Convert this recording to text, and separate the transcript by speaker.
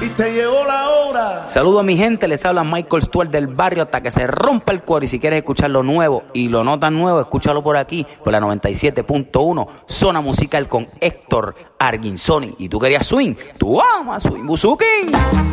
Speaker 1: te llegó la hora.
Speaker 2: Saludos a mi gente, les habla Michael Stuart del barrio hasta que se rompa el cuero. Y si quieres escuchar lo nuevo y lo no tan nuevo, escúchalo por aquí, por la 97.1, Zona Musical con Héctor Arguinzoni. Y tú querías swing, tú amas swing, Buzuki.